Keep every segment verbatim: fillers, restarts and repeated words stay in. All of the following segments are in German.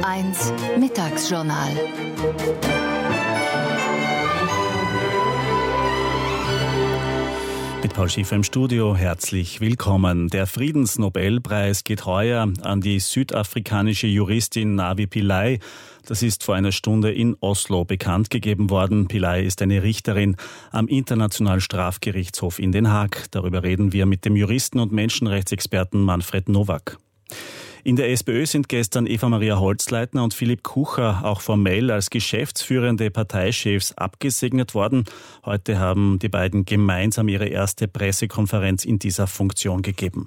eins Mittagsjournal. Mit Paul Schiffer im Studio, herzlich willkommen. Der Friedensnobelpreis geht heuer an die südafrikanische Juristin Navi Pillay. Das ist vor einer Stunde in Oslo bekannt gegeben worden. Pillay ist eine Richterin am Internationalen Strafgerichtshof in Den Haag. Darüber reden wir mit dem Juristen und Menschenrechtsexperten Manfred Nowak. In der SPÖ sind gestern Eva-Maria Holzleitner und Philipp Kucher auch formell als geschäftsführende Parteichefs abgesegnet worden. Heute haben die beiden gemeinsam ihre erste Pressekonferenz in dieser Funktion gegeben.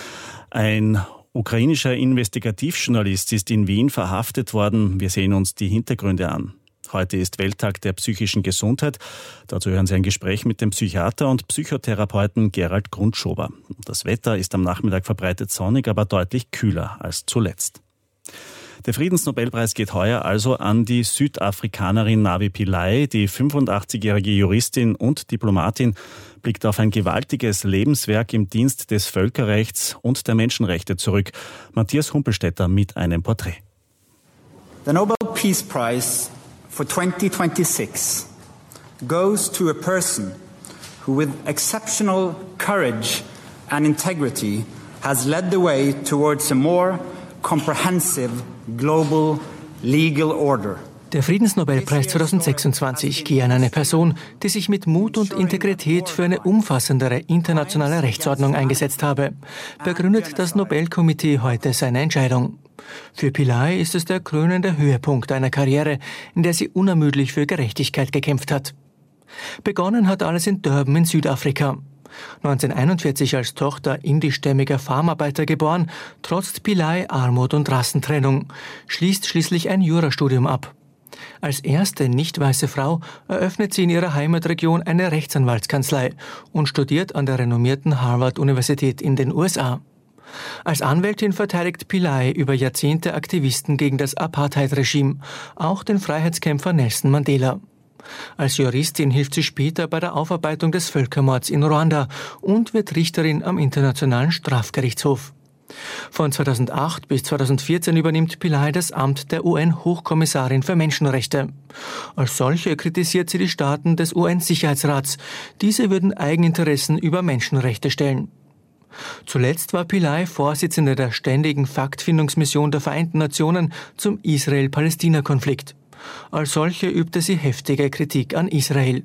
Ein ukrainischer Investigativjournalist ist in Wien verhaftet worden. Wir sehen uns die Hintergründe an. Heute ist Welttag der psychischen Gesundheit. Dazu hören Sie ein Gespräch mit dem Psychiater und Psychotherapeuten Gerald Grundschober. Das Wetter ist am Nachmittag verbreitet sonnig, aber deutlich kühler als zuletzt. Der Friedensnobelpreis geht heuer also an die Südafrikanerin Navi Pillay. Die fünfundachtzigjährige Juristin und Diplomatin blickt auf ein gewaltiges Lebenswerk im Dienst des Völkerrechts und der Menschenrechte zurück. Matthias Humpelstädter mit einem Porträt. The Nobel Peace Prize for twenty twenty-six goes to a person who with exceptional courage and integrity has led the way towards a more comprehensive global legal order. Der Friedensnobelpreis zweitausendsechsundzwanzig gehe an eine Person, die sich mit Mut und Integrität für eine umfassendere internationale Rechtsordnung eingesetzt habe, begründet das Nobelkomitee heute seine Entscheidung. Für Pillay ist es der krönende Höhepunkt einer Karriere, in der sie unermüdlich für Gerechtigkeit gekämpft hat. Begonnen hat alles in Durban in Südafrika. neunzehnhunderteinundvierzig als Tochter indischstämmiger Farmarbeiter geboren, trotzt Pillay Armut und Rassentrennung, schließt schließlich ein Jurastudium ab. Als erste nicht weiße Frau eröffnet sie in ihrer Heimatregion eine Rechtsanwaltskanzlei und studiert an der renommierten Harvard-Universität in den U S A. Als Anwältin verteidigt Pillay über Jahrzehnte Aktivisten gegen das Apartheid-Regime, auch den Freiheitskämpfer Nelson Mandela. Als Juristin hilft sie später bei der Aufarbeitung des Völkermords in Ruanda und wird Richterin am Internationalen Strafgerichtshof. Von zweitausendacht bis zweitausendvierzehn übernimmt Pillay das Amt der U N-Hochkommissarin für Menschenrechte. Als solche kritisiert sie die Staaten des U N-Sicherheitsrats. Diese würden Eigeninteressen über Menschenrechte stellen. Zuletzt war Pillay Vorsitzende der ständigen Faktfindungsmission der Vereinten Nationen zum Israel-Palästina-Konflikt. Als solche übte sie heftige Kritik an Israel.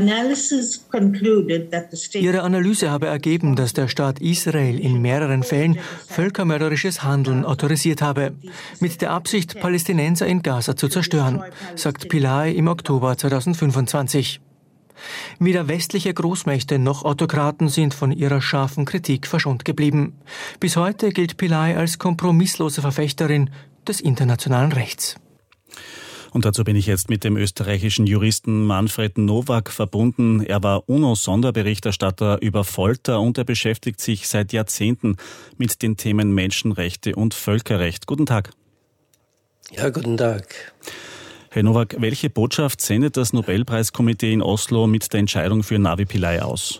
Ihre Analyse habe ergeben, dass der Staat Israel in mehreren Fällen völkermörderisches Handeln autorisiert habe, mit der Absicht, Palästinenser in Gaza zu zerstören, sagt Pillay im Oktober zweitausendfünfundzwanzig. Weder westliche Großmächte noch Autokraten sind von ihrer scharfen Kritik verschont geblieben. Bis heute gilt Pillay als kompromisslose Verfechterin des internationalen Rechts. Und dazu bin ich jetzt mit dem österreichischen Juristen Manfred Nowak verbunden. Er war UNO-Sonderberichterstatter über Folter und er beschäftigt sich seit Jahrzehnten mit den Themen Menschenrechte und Völkerrecht. Guten Tag. Ja, guten Tag. Herr Nowak, welche Botschaft sendet das Nobelpreiskomitee in Oslo mit der Entscheidung für Navi Pillay aus?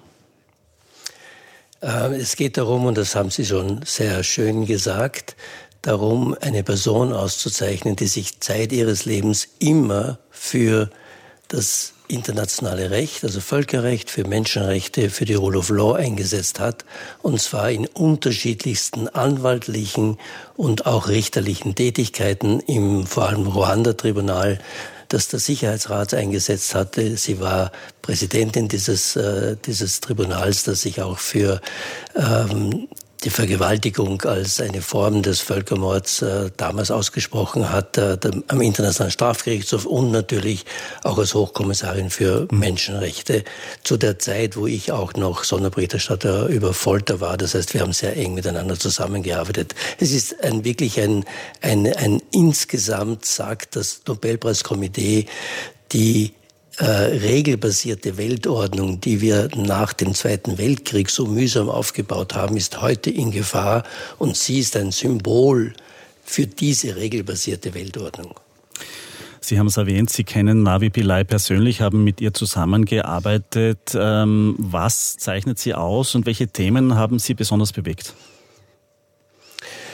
Es geht darum, und das haben Sie schon sehr schön gesagt, darum, eine Person auszuzeichnen, die sich Zeit ihres Lebens immer für das internationale Recht, also Völkerrecht, für Menschenrechte, für die Rule of Law eingesetzt hat, und zwar in unterschiedlichsten anwaltlichen und auch richterlichen Tätigkeiten im vor allem Ruanda-Tribunal, das der Sicherheitsrat eingesetzt hatte. Sie war Präsidentin dieses, äh, dieses Tribunals, das sich auch für ähm, die Vergewaltigung als eine Form des Völkermords äh, damals ausgesprochen hat, äh, der, am Internationalen Strafgerichtshof und natürlich auch als Hochkommissarin für Menschenrechte zu der Zeit, wo ich auch noch Sonderberichterstatter über Folter war. Das heißt, wir haben sehr eng miteinander zusammengearbeitet. Es ist ein, wirklich ein, ein, ein insgesamt, sagt das Nobelpreiskomitee, die Äh, regelbasierte Weltordnung, die wir nach dem Zweiten Weltkrieg so mühsam aufgebaut haben, ist heute in Gefahr und sie ist ein Symbol für diese regelbasierte Weltordnung. Sie haben es erwähnt, Sie kennen Navi Pillay persönlich, haben mit ihr zusammengearbeitet. Ähm, was zeichnet sie aus und welche Themen haben Sie besonders bewegt?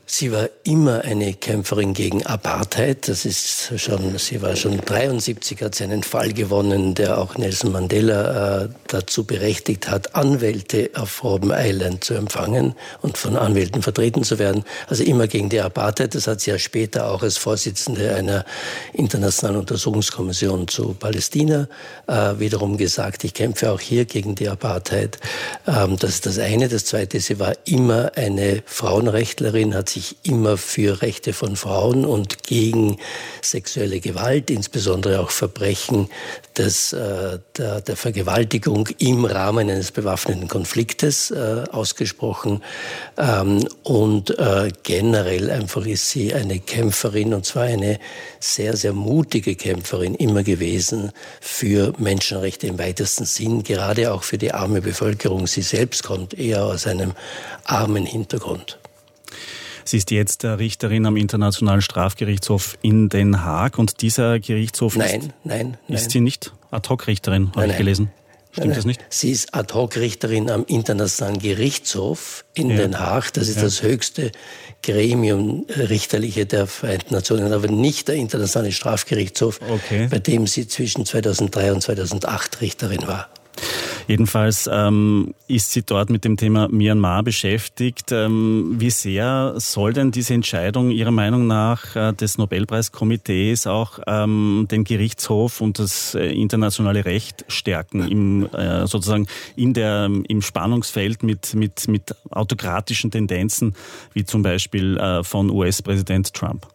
Sie war immer eine Kämpferin gegen Apartheid. Das ist schon, sie war schon dreiundsiebzig, hat sie einen Fall gewonnen, der auch Nelson Mandela äh, dazu berechtigt hat, Anwälte auf Robben Island zu empfangen und von Anwälten vertreten zu werden. Also immer gegen die Apartheid. Das hat sie ja später auch als Vorsitzende einer internationalen Untersuchungskommission zu Palästina äh, wiederum gesagt. Ich kämpfe auch hier gegen die Apartheid. Ähm, das ist das eine. Das zweite, sie war immer eine Frauenrechtlerin, hat sich immer für Rechte von Frauen und gegen sexuelle Gewalt, insbesondere auch Verbrechen des, äh, der, der Vergewaltigung im Rahmen eines bewaffneten Konfliktes äh, ausgesprochen. Ähm, und äh, generell einfach ist sie eine Kämpferin, und zwar eine sehr, sehr mutige Kämpferin immer gewesen für Menschenrechte im weitesten Sinn, gerade auch für die arme Bevölkerung. Sie selbst kommt eher aus einem armen Hintergrund. Sie ist jetzt Richterin am Internationalen Strafgerichtshof in Den Haag und dieser Gerichtshof nein, ist, nein, ist nein. sie nicht Ad-Hoc-Richterin, habe ich gelesen. Stimmt nein, das nicht? Sie ist Ad-Hoc-Richterin am Internationalen Gerichtshof in ja. Den Haag. Das ist ja. das höchste Gremium richterliche der Vereinten Nationen, aber nicht der Internationale Strafgerichtshof, okay. bei dem sie zwischen zweitausenddrei und zweitausendacht Richterin war. Jedenfalls ähm, ist sie dort mit dem Thema Myanmar beschäftigt. Ähm, wie sehr soll denn diese Entscheidung Ihrer Meinung nach äh, des Nobelpreiskomitees auch ähm, den Gerichtshof und das äh, internationale Recht stärken, im, äh, sozusagen in der, im Spannungsfeld mit, mit, mit autokratischen Tendenzen, wie zum Beispiel äh, von U S-Präsident Trump?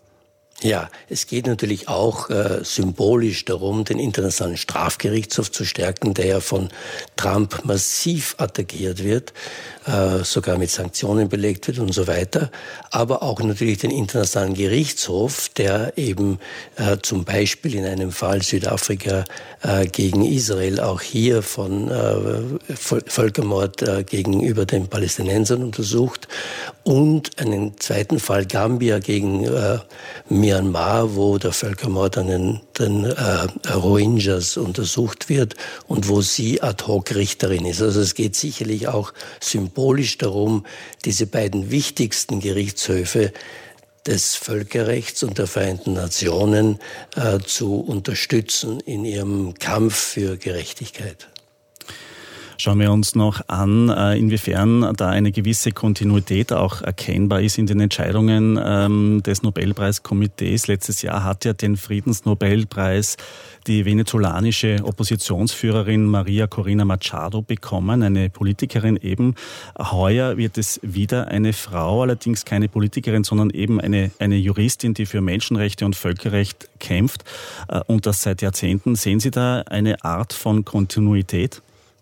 Ja, es geht natürlich auch äh, symbolisch darum, den Internationalen Strafgerichtshof zu stärken, der ja von Trump massiv attackiert wird, äh, sogar mit Sanktionen belegt wird und so weiter. Aber auch natürlich den Internationalen Gerichtshof, der eben äh, zum Beispiel in einem Fall Südafrika äh, gegen Israel auch hier von äh, Völkermord äh, gegenüber den Palästinensern untersucht und einen zweiten Fall Gambia gegen äh, Myanmar, wo der Völkermord an den, den äh, Rohingyas untersucht wird und wo sie Ad-Hoc-Richterin ist. Also es geht sicherlich auch symbolisch darum, diese beiden wichtigsten Gerichtshöfe des Völkerrechts und der Vereinten Nationen äh, zu unterstützen in ihrem Kampf für Gerechtigkeit. Schauen wir uns noch an, inwiefern da eine gewisse Kontinuität auch erkennbar ist in den Entscheidungen ähm, des Nobelpreiskomitees. Letztes Jahr hat ja den Friedensnobelpreis die venezolanische Oppositionsführerin Maria Corina Machado bekommen, eine Politikerin eben. Heuer wird es wieder eine Frau, allerdings keine Politikerin, sondern eben eine, eine Juristin, die für Menschenrechte und Völkerrecht kämpft äh, und das seit Jahrzehnten. Sehen Sie da eine Art von Kontinuität?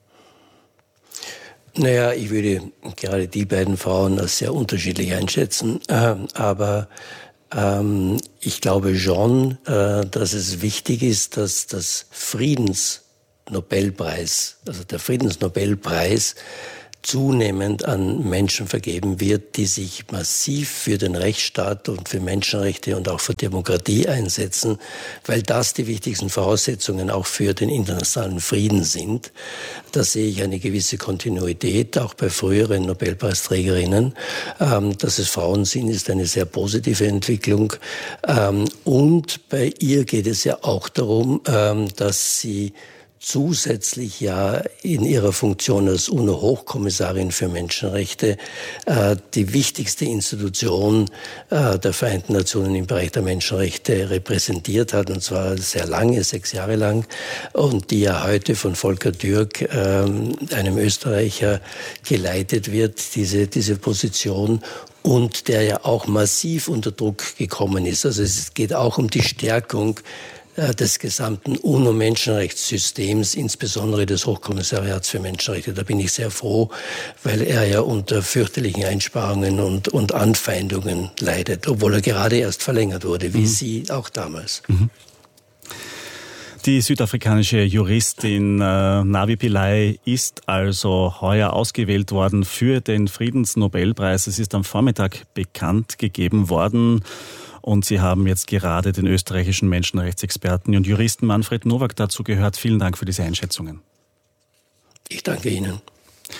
Naja, ich würde gerade die beiden Frauen als sehr unterschiedlich einschätzen, äh, aber ähm, ich glaube schon, äh, dass es wichtig ist, dass das Friedensnobelpreis, also der Friedensnobelpreis, zunehmend an Menschen vergeben wird, die sich massiv für den Rechtsstaat und für Menschenrechte und auch für Demokratie einsetzen, weil das die wichtigsten Voraussetzungen auch für den internationalen Frieden sind. Da sehe ich eine gewisse Kontinuität, auch bei früheren Nobelpreisträgerinnen. Ähm, dass es Frauen sind, ist eine sehr positive Entwicklung. Ähm, und bei ihr geht es ja auch darum, ähm, dass sie zusätzlich ja in ihrer Funktion als UNO-Hochkommissarin für Menschenrechte äh, die wichtigste Institution äh, der Vereinten Nationen im Bereich der Menschenrechte repräsentiert hat, und zwar sehr lange, sechs Jahre lang, und die ja heute von Volker Türk, äh, einem Österreicher, geleitet wird, diese, diese Position, und der ja auch massiv unter Druck gekommen ist. Also es geht auch um die Stärkung des gesamten UNO-Menschenrechtssystems, insbesondere des Hochkommissariats für Menschenrechte. Da bin ich sehr froh, weil er ja unter fürchterlichen Einsparungen und, und Anfeindungen leidet, obwohl er gerade erst verlängert wurde, wie mhm. Sie auch damals. Mhm. Die südafrikanische Juristin äh, Navi Pillay ist also heuer ausgewählt worden für den Friedensnobelpreis. Es ist am Vormittag bekannt gegeben worden. Und Sie haben jetzt gerade den österreichischen Menschenrechtsexperten und Juristen Manfred Nowak dazu gehört. Vielen Dank für diese Einschätzungen. Ich danke Ihnen.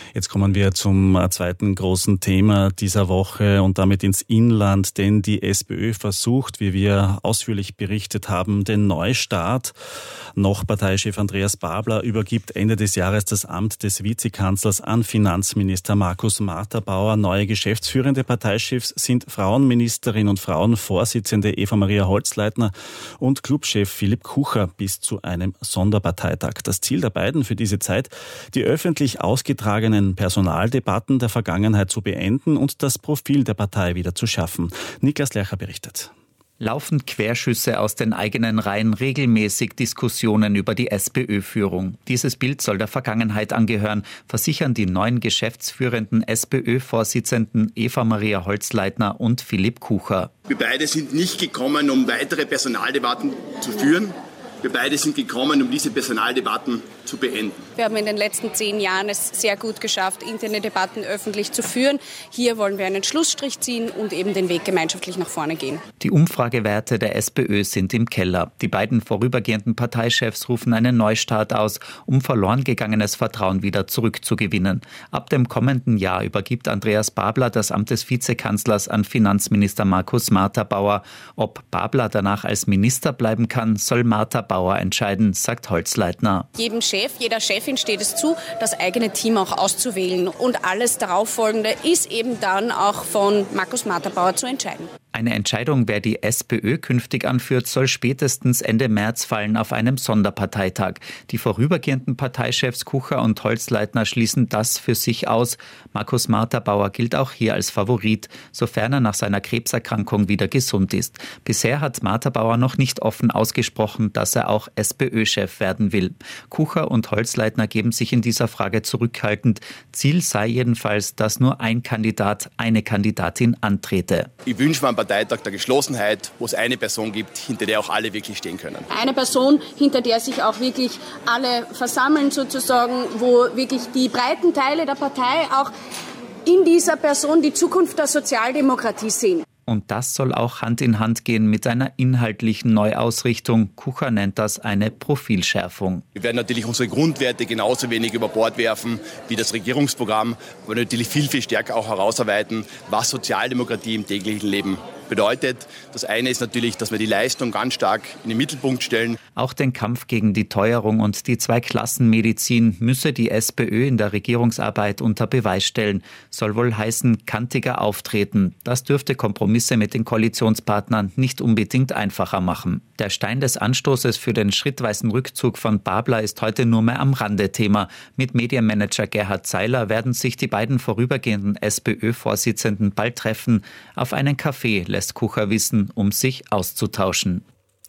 Jetzt kommen wir zum zweiten großen Thema dieser Woche und damit ins Inland, denn die SPÖ versucht, wie wir ausführlich berichtet haben, den Neustart. Noch Parteichef Andreas Babler übergibt Ende des Jahres das Amt des Vizekanzlers an Finanzminister Markus Marterbauer. Neue geschäftsführende Parteichefs sind Frauenministerin und Frauenvorsitzende Eva-Maria Holzleitner und Clubchef Philipp Kucher bis zu einem Sonderparteitag. Das Ziel der beiden für diese Zeit, die öffentlich ausgetragenen Personaldebatten der Vergangenheit zu beenden und das Profil der Partei wieder zu schaffen. Niklas Lercher berichtet. Laufend Querschüsse aus den eigenen Reihen, regelmäßig Diskussionen über die SPÖ-Führung. Dieses Bild soll der Vergangenheit angehören, versichern die neuen geschäftsführenden SPÖ-Vorsitzenden Eva-Maria Holzleitner und Philipp Kucher. Wir beide sind nicht gekommen, um weitere Personaldebatten zu führen. Wir beide sind gekommen, um diese Personaldebatten zu beenden. Wir haben in den letzten zehn Jahren es sehr gut geschafft, interne Debatten öffentlich zu führen. Hier wollen wir einen Schlussstrich ziehen und eben den Weg gemeinschaftlich nach vorne gehen. Die Umfragewerte der SPÖ sind im Keller. Die beiden vorübergehenden Parteichefs rufen einen Neustart aus, um verloren gegangenes Vertrauen wieder zurückzugewinnen. Ab dem kommenden Jahr übergibt Andreas Babler das Amt des Vizekanzlers an Finanzminister Markus Marterbauer. Ob Babler danach als Minister bleiben kann, soll Marterbauer entscheiden, sagt Holzleitner. Jedem Chef, jeder Chefin steht es zu, das eigene Team auch auszuwählen. Und alles Darauffolgende ist eben dann auch von Markus Marterbauer zu entscheiden. Eine Entscheidung, wer die SPÖ künftig anführt, soll spätestens Ende März fallen auf einem Sonderparteitag. Die vorübergehenden Parteichefs Kucher und Holzleitner schließen das für sich aus. Markus Marterbauer gilt auch hier als Favorit, sofern er nach seiner Krebserkrankung wieder gesund ist. Bisher hat Marterbauer noch nicht offen ausgesprochen, dass er auch SPÖ-Chef werden will. Kucher und Holzleitner geben sich in dieser Frage zurückhaltend. Ziel sei jedenfalls, dass nur ein Kandidat, eine Kandidatin antrete. Ich wünsche mir einen Parteitag der Geschlossenheit, wo es eine Person gibt, hinter der auch alle wirklich stehen können. Eine Person, hinter der sich auch wirklich alle versammeln sozusagen, wo wirklich die breiten Teile der Partei auch in dieser Person die Zukunft der Sozialdemokratie sehen. Und das soll auch Hand in Hand gehen mit einer inhaltlichen Neuausrichtung. Kucher nennt das eine Profilschärfung. Wir werden natürlich unsere Grundwerte genauso wenig über Bord werfen wie das Regierungsprogramm, aber natürlich viel, viel stärker auch herausarbeiten, was Sozialdemokratie im täglichen Leben bedeutet. Das eine ist natürlich, dass wir die Leistung ganz stark in den Mittelpunkt stellen. Auch den Kampf gegen die Teuerung und die Zweiklassenmedizin müsse die SPÖ in der Regierungsarbeit unter Beweis stellen. Soll wohl heißen, kantiger auftreten. Das dürfte Kompromisse mit den Koalitionspartnern nicht unbedingt einfacher machen. Der Stein des Anstoßes für den schrittweisen Rückzug von Babler ist heute nur mehr am Rande Thema. Mit Medienmanager Gerhard Seiler werden sich die beiden vorübergehenden SPÖ-Vorsitzenden bald treffen. Auf einen Kaffee lässt Kucher wissen, um sich auszutauschen.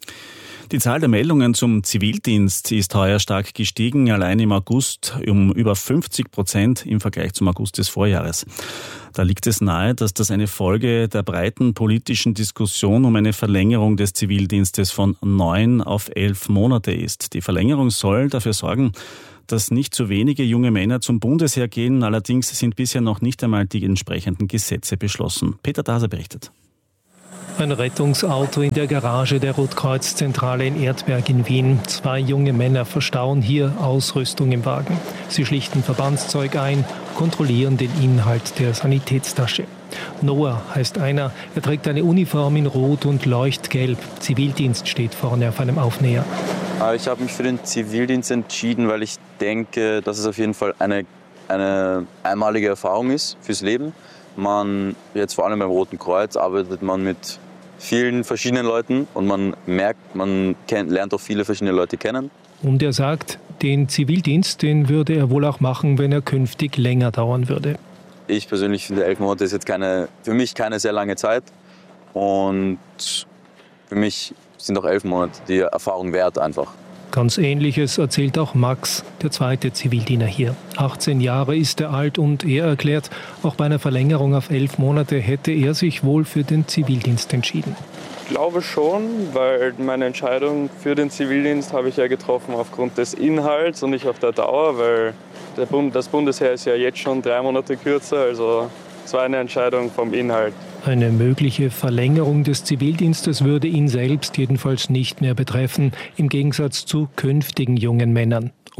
Die Zahl der Meldungen zum Zivildienst ist heuer stark gestiegen, allein im August um über fünfzig Prozent im Vergleich zum August des Vorjahres. Da liegt es nahe, dass das eine Folge der breiten politischen Diskussion um eine Verlängerung des Zivildienstes von neun auf elf Monate ist. Die Verlängerung soll dafür sorgen, dass nicht zu wenige junge Männer zum Bundesheer gehen. Allerdings sind bisher noch nicht einmal die entsprechenden Gesetze beschlossen. Peter Daser berichtet. Ein Rettungsauto in der Garage der Rotkreuz-Zentrale in Erdberg in Wien. Zwei junge Männer verstauen hier Ausrüstung im Wagen. Sie schlichten Verbandszeug ein, kontrollieren den Inhalt der Sanitätstasche. Noah heißt einer. Er trägt eine Uniform in Rot und Leuchtgelb. Zivildienst steht vorne auf einem Aufnäher. Ich habe mich für den Zivildienst entschieden, weil ich denke, dass es auf jeden Fall eine, eine einmalige Erfahrung ist fürs Leben. Man, jetzt vor allem beim Roten Kreuz, arbeitet man mit vielen verschiedenen Leuten und man merkt, man kennt, lernt auch viele verschiedene Leute kennen. Und er sagt, den Zivildienst, den würde er wohl auch machen, wenn er künftig länger dauern würde. Ich persönlich finde, elf Monate ist jetzt keine, für mich keine sehr lange Zeit. Und für mich sind auch elf Monate die Erfahrung wert einfach. Ganz Ähnliches erzählt auch Max, der zweite Zivildiener hier. achtzehn Jahre ist er alt und er erklärt, auch bei einer Verlängerung auf elf Monate hätte er sich wohl für den Zivildienst entschieden. Ich glaube schon, weil meine Entscheidung für den Zivildienst habe ich ja getroffen aufgrund des Inhalts und nicht auf der Dauer, weil der Bund, das Bundesheer ist ja jetzt schon drei Monate kürzer, also es war eine Entscheidung vom Inhalt. Eine mögliche Verlängerung des Zivildienstes würde ihn selbst jedenfalls nicht mehr betreffen, im Gegensatz zu künftigen jungen Männern.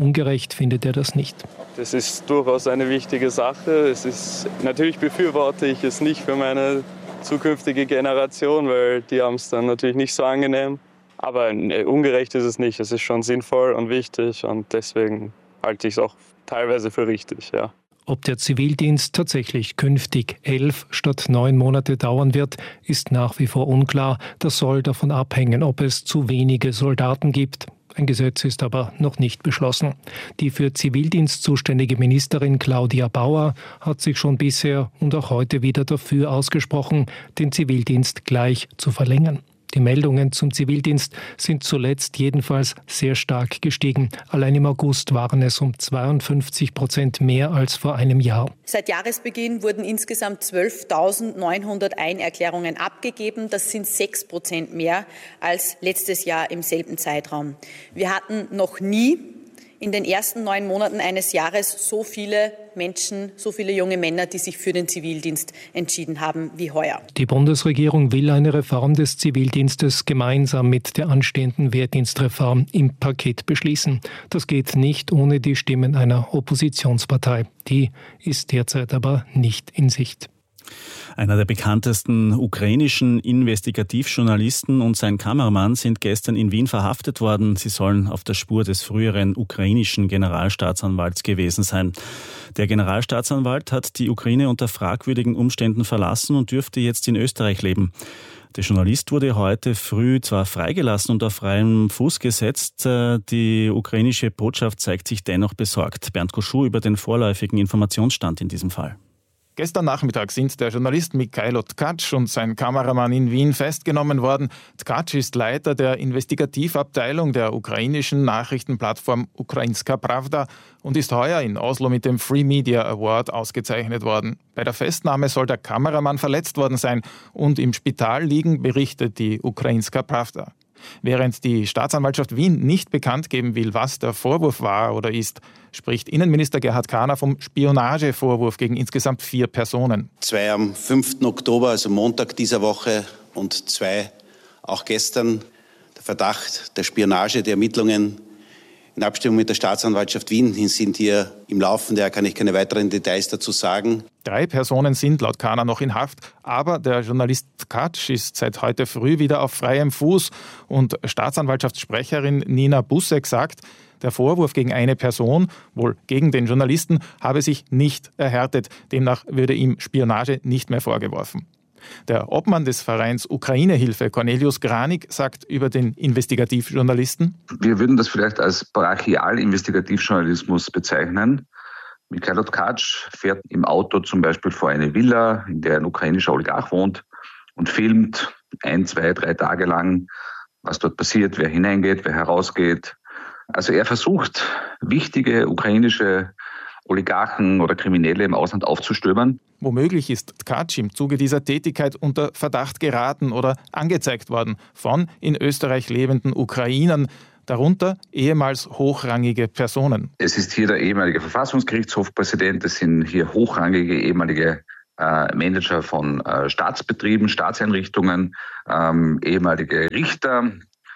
ungerecht findet er das nicht. Das ist durchaus eine wichtige Sache. Es ist, natürlich befürworte ich es nicht für meine zukünftige Generation, weil die haben es dann natürlich nicht so angenehm. Aber nee, ungerecht ist es nicht. Es ist schon sinnvoll und wichtig und deswegen halte ich es auch teilweise für richtig, ja. Ob der Zivildienst tatsächlich künftig elf statt neun Monate dauern wird, ist nach wie vor unklar. Das soll davon abhängen, ob es zu wenige Soldaten gibt. Ein Gesetz ist aber noch nicht beschlossen. Die für Zivildienst zuständige Ministerin Claudia Bauer hat sich schon bisher und auch heute wieder dafür ausgesprochen, den Zivildienst gleich zu verlängern. Die Meldungen zum Zivildienst sind zuletzt jedenfalls sehr stark gestiegen. Allein im August waren es um zweiundfünfzig Prozent mehr als vor einem Jahr. Seit Jahresbeginn wurden insgesamt zwölftausendneunhundert Einerklärungen abgegeben. Das sind sechs Prozent mehr als letztes Jahr im selben Zeitraum. Wir hatten noch nie in den ersten neun Monaten eines Jahres so viele Menschen, so viele junge Männer, die sich für den Zivildienst entschieden haben wie heuer. Die Bundesregierung will eine Reform des Zivildienstes gemeinsam mit der anstehenden Wehrdienstreform im Paket beschließen. Das geht nicht ohne die Stimmen einer Oppositionspartei. Die ist derzeit aber nicht in Sicht. Einer der bekanntesten ukrainischen Investigativjournalisten und sein Kameramann sind gestern in Wien verhaftet worden. Sie sollen auf der Spur des früheren ukrainischen Generalstaatsanwalts gewesen sein. Der Generalstaatsanwalt hat die Ukraine unter fragwürdigen Umständen verlassen und dürfte jetzt in Österreich leben. Der Journalist wurde heute früh zwar freigelassen und auf freiem Fuß gesetzt. Die ukrainische Botschaft zeigt sich dennoch besorgt. Bernd Koschuh über den vorläufigen Informationsstand in diesem Fall. Gestern Nachmittag sind der Journalist Mikhailo Tkach und sein Kameramann in Wien festgenommen worden. Tkach ist Leiter der Investigativabteilung der ukrainischen Nachrichtenplattform Ukrainska Pravda und ist heuer in Oslo mit dem Free Media Award ausgezeichnet worden. Bei der Festnahme soll der Kameramann verletzt worden sein und im Spital liegen, berichtet die Ukrainska Pravda. Während die Staatsanwaltschaft Wien nicht bekannt geben will, was der Vorwurf war oder ist, spricht Innenminister Gerhard Kahner vom Spionagevorwurf gegen insgesamt vier Personen. Zwei am fünften Oktober, also Montag dieser Woche, und zwei auch gestern. Der Verdacht der Spionage, der Ermittlungen in Abstimmung mit der Staatsanwaltschaft Wien sind hier im Laufen. Daher kann ich keine weiteren Details dazu sagen. Drei Personen sind laut Kahner noch in Haft, aber der Journalist Tkach ist seit heute früh wieder auf freiem Fuß und Staatsanwaltschaftssprecherin Nina Busek sagt, der Vorwurf gegen eine Person, wohl gegen den Journalisten, habe sich nicht erhärtet. Demnach würde ihm Spionage nicht mehr vorgeworfen. Der Obmann des Vereins Ukraine-Hilfe, Cornelius Granik, sagt über den Investigativjournalisten: Wir würden das vielleicht als Brachial-Investigativjournalismus bezeichnen. Mikhailo Tkach fährt im Auto zum Beispiel vor eine Villa, in der ein ukrainischer Oligarch wohnt und filmt ein, zwei, drei Tage lang, was dort passiert, wer hineingeht, wer herausgeht. Also er versucht, wichtige ukrainische Oligarchen oder Kriminelle im Ausland aufzustöbern. Womöglich ist Tkach im Zuge dieser Tätigkeit unter Verdacht geraten oder angezeigt worden von in Österreich lebenden Ukrainern, darunter ehemals hochrangige Personen. Es ist hier der ehemalige Verfassungsgerichtshofpräsident, es sind hier hochrangige ehemalige äh, Manager von äh, Staatsbetrieben, Staatseinrichtungen, ähm, ehemalige Richter,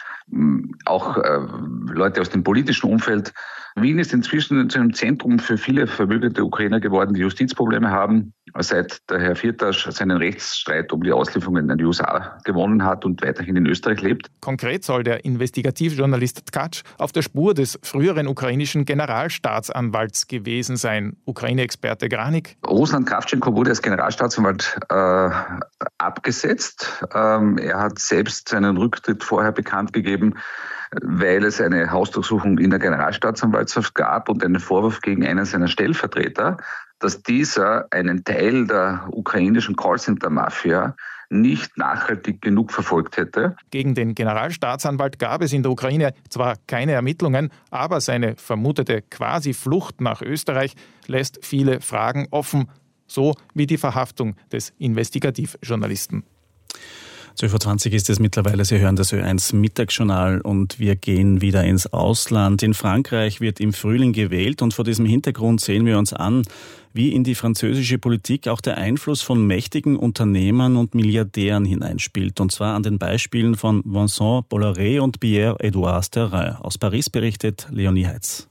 auch äh, Leute aus dem politischen Umfeld. Wien ist inzwischen zu einem Zentrum für viele vermögende Ukrainer geworden, die Justizprobleme haben, seit der Herr Firtasch seinen Rechtsstreit um die Auslieferung in den U S A gewonnen hat und weiterhin in Österreich lebt. Konkret soll der Investigativjournalist Tkach auf der Spur des früheren ukrainischen Generalstaatsanwalts gewesen sein. Ukraine-Experte Granik. Ruslan Kravchenko wurde als Generalstaatsanwalt äh, abgesetzt. Ähm, er hat selbst seinen Rücktritt vorher bekannt gegeben, weil es eine Hausdurchsuchung in der Generalstaatsanwaltschaft gab und einen Vorwurf gegen einen seiner Stellvertreter, dass dieser einen Teil der ukrainischen Callcenter-Mafia nicht nachhaltig genug verfolgt hätte. Gegen den Generalstaatsanwalt gab es in der Ukraine zwar keine Ermittlungen, aber seine vermutete Quasi-Flucht nach Österreich lässt viele Fragen offen, so wie die Verhaftung des Investigativjournalisten. zwölf Uhr zwanzig ist es mittlerweile. Sie hören das Ö eins Mittagsjournal und wir gehen wieder ins Ausland. In Frankreich wird im Frühling gewählt und vor diesem Hintergrund sehen wir uns an, wie in die französische Politik auch der Einfluss von mächtigen Unternehmern und Milliardären hineinspielt. Und zwar an den Beispielen von Vincent Bolloré und Pierre-Edouard Sterrin. Aus Paris berichtet Leonie Heitz.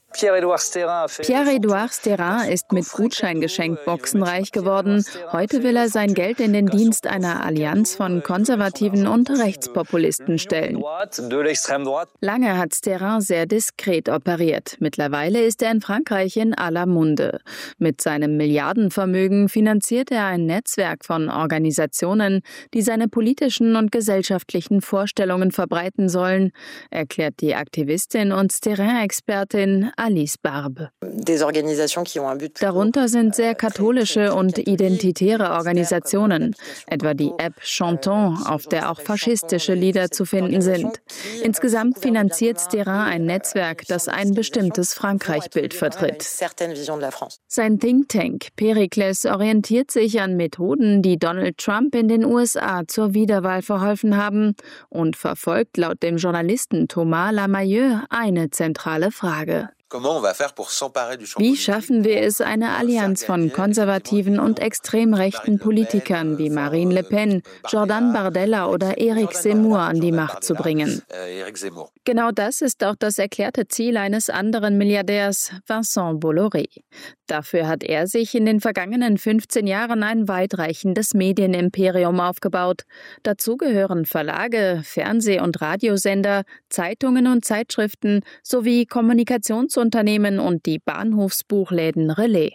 Pierre-Edouard Sterrin ist mit Gutscheingeschenkboxen reich geworden. Heute will er sein Geld in den Dienst einer Allianz von Konservativen und Rechtspopulisten stellen. Lange hat Sterrin sehr diskret operiert. Mittlerweile ist er in Frankreich in aller Munde. Mit seinem Milliardenvermögen finanziert er ein Netzwerk von Organisationen, die seine politischen und gesellschaftlichen Vorstellungen verbreiten sollen, erklärt die Aktivistin und Sterrin-Expertin Alice Barbe. Darunter sind sehr katholische und identitäre Organisationen, etwa die App Chanton, auf der auch faschistische Lieder zu finden sind. Insgesamt finanziert Sterrin ein Netzwerk, das ein bestimmtes Frankreich-Bild vertritt. Sein Think Tank Perikles orientiert sich an Methoden, die Donald Trump in den U S A zur Wiederwahl verholfen haben und verfolgt laut dem Journalisten Thomas Lamayeux eine zentrale Frage. Wie schaffen wir es, eine Allianz von konservativen und extrem rechten Politikern wie Marine Le Pen, Jordan Bardella oder Éric Zemmour an die Macht zu bringen? Genau das ist auch das erklärte Ziel eines anderen Milliardärs, Vincent Bolloré. Dafür hat er sich in den vergangenen fünfzehn Jahren ein weitreichendes Medienimperium aufgebaut. Dazu gehören Verlage, Fernseh- und Radiosender, Zeitungen und Zeitschriften sowie Kommunikationsunternehmen und die Bahnhofsbuchläden Relais.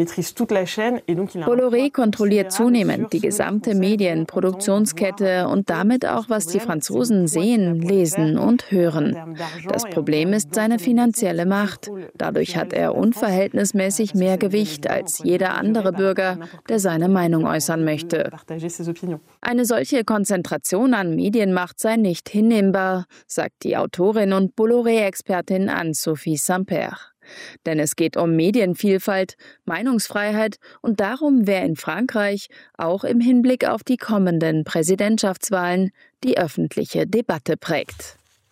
Bolloré kontrolliert zunehmend die gesamte Medienproduktionskette und damit auch, was die Franzosen sehen, lesen und hören. Das Problem ist seine finanzielle Macht. Dadurch hat er unverhältnismäßig mehr Gewicht als jeder andere Bürger, der seine Meinung äußern möchte. Eine solche Konzentration an Medienmacht sei nicht hinnehmbar, sagt die Autorin und Bolloré-Expertin Anne-Sophie Saint-Père. Denn es geht um Medienvielfalt, Meinungsfreiheit und darum, wer in Frankreich auch im Hinblick auf die kommenden Präsidentschaftswahlen die öffentliche Debatte prägt.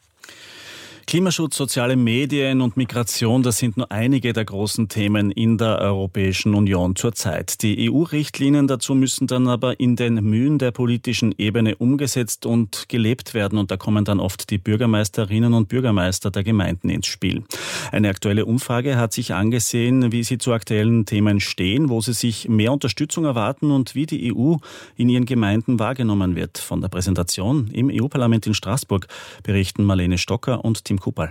Klimaschutz, soziale Medien und Migration, das sind nur einige der großen Themen in der Europäischen Union zurzeit. Die E U-Richtlinien dazu müssen dann aber in den Mühen der politischen Ebene umgesetzt und gelebt werden. Und da kommen dann oft die Bürgermeisterinnen und Bürgermeister der Gemeinden ins Spiel. Eine aktuelle Umfrage hat sich angesehen, wie sie zu aktuellen Themen stehen, wo sie sich mehr Unterstützung erwarten und wie die E U in ihren Gemeinden wahrgenommen wird. Von der Präsentation im E U-Parlament in Straßburg berichten Marlene Stocker und Tim Kupal.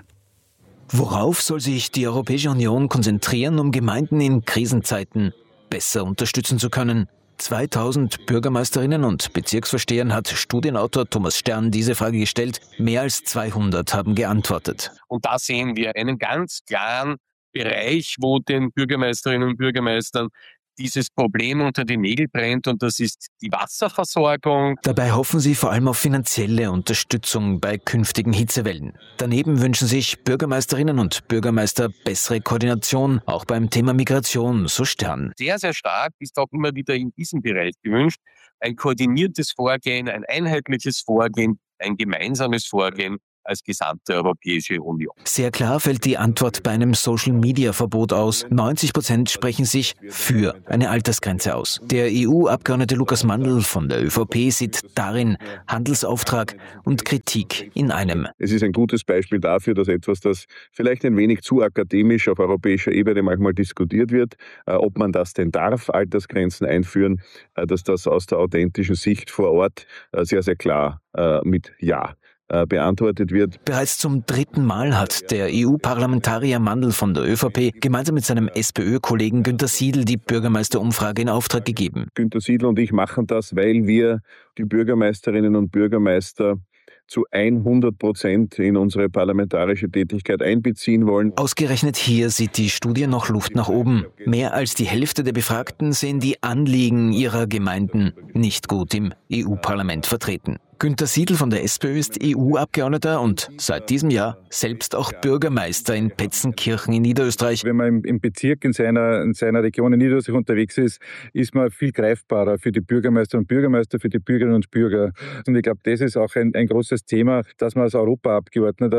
Worauf soll sich die Europäische Union konzentrieren, um Gemeinden in Krisenzeiten besser unterstützen zu können? zweitausend Bürgermeisterinnen und Bezirksvorstehern hat Studienautor Thomas Stern diese Frage gestellt. Mehr als zweihundert haben geantwortet. Und da sehen wir einen ganz klaren Bereich, wo den Bürgermeisterinnen und Bürgermeistern dieses Problem unter die Nägel brennt, und das ist die Wasserversorgung. Dabei hoffen sie vor allem auf finanzielle Unterstützung bei künftigen Hitzewellen. Daneben wünschen sich Bürgermeisterinnen und Bürgermeister bessere Koordination, auch beim Thema Migration, so Stern. Sehr, sehr stark ist auch immer wieder in diesem Bereich gewünscht, ein koordiniertes Vorgehen, ein einheitliches Vorgehen, ein gemeinsames Vorgehen als gesamte Europäische Union. Sehr klar fällt die Antwort bei einem Social-Media-Verbot aus. neunzig Prozent sprechen sich für eine Altersgrenze aus. Der E U-Abgeordnete Lukas Mandl von der ÖVP sieht darin Handelsauftrag und Kritik in einem. Es ist ein gutes Beispiel dafür, dass etwas, das vielleicht ein wenig zu akademisch auf europäischer Ebene manchmal diskutiert wird, äh, ob man das denn darf, Altersgrenzen einführen, äh, dass das aus der authentischen Sicht vor Ort äh, sehr, sehr klar äh, mit Ja beantwortet wird. Bereits zum dritten Mal hat der E U-Parlamentarier Mandl von der ÖVP gemeinsam mit seinem SPÖ-Kollegen Günter Siedl die Bürgermeisterumfrage in Auftrag gegeben. Günter Siedl und ich machen das, weil wir die Bürgermeisterinnen und Bürgermeister zu hundert Prozent in unsere parlamentarische Tätigkeit einbeziehen wollen. Ausgerechnet hier sieht die Studie noch Luft nach oben. Mehr als die Hälfte der Befragten sehen die Anliegen ihrer Gemeinden nicht gut im E U-Parlament vertreten. Günter Siedl von der SPÖ ist E U-Abgeordneter und seit diesem Jahr selbst auch Bürgermeister in Petzenkirchen in Niederösterreich. Wenn man im Bezirk in seiner, in seiner Region in Niederösterreich unterwegs ist, ist man viel greifbarer für die Bürgermeister und Bürgermeister, für die Bürgerinnen und Bürger. Und ich glaube, das ist auch ein, ein großes Thema, dass man als Europaabgeordneter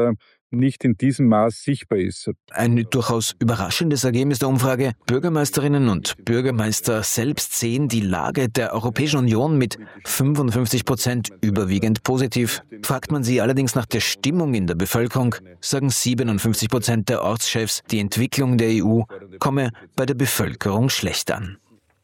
nicht in diesem Maß sichtbar ist. Ein durchaus überraschendes Ergebnis der Umfrage. Bürgermeisterinnen und Bürgermeister selbst sehen die Lage der Europäischen Union mit fünfundfünfzig Prozent überwiegend positiv. Fragt man sie allerdings nach der Stimmung in der Bevölkerung, sagen siebenundfünfzig Prozent der Ortschefs, die Entwicklung der E U komme bei der Bevölkerung schlecht an.